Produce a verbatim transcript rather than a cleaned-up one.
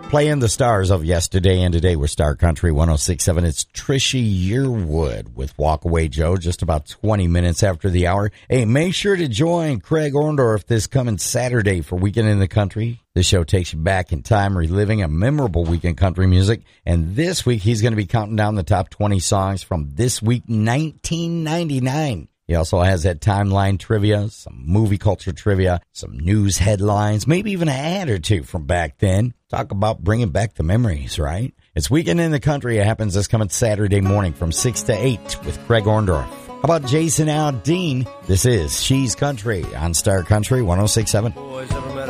Playing the stars of yesterday and today with Star Country one oh six point seven. It's Trisha Yearwood with Walk Away Joe, just about twenty minutes after the hour. Hey, make sure to join Craig Orndorff this coming Saturday for Weekend in the Country. This show takes you back in time, reliving a memorable week in country music. And this week, he's going to be counting down the top twenty songs from this week, nineteen ninety-nine. He also has that timeline trivia, some movie culture trivia, some news headlines, maybe even an ad or two from back then. Talk about bringing back the memories, right? It's Weekend in the Country. It happens this coming Saturday morning from six to eight with Craig Orndorff. How about Jason Aldean? This is She's Country on Star Country one oh six point seven.